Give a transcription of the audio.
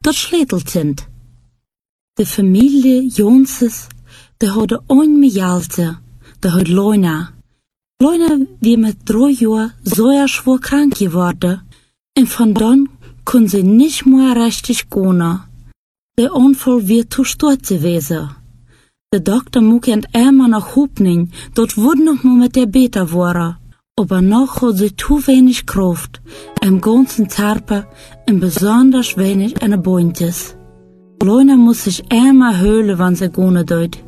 dat Schletelkind. De familie Jonses, de hadden onmejalte, de had Leuna. Leuna wie met 3 Jahren so schwer krank geworden, en von dann kon sie nicht mehr richtig gehen. Der Unfall wird zu stort gewesen. Der Doktor mocht einmal nach Hupning, dort wurde noch mal mit der Beta worden. Aber noch hat sie zu wenig Kraft, im ganzen Körper und besonders wenig an den Beintjes. Leuna muss sich einmal höhlen, wenn sie gehen tut.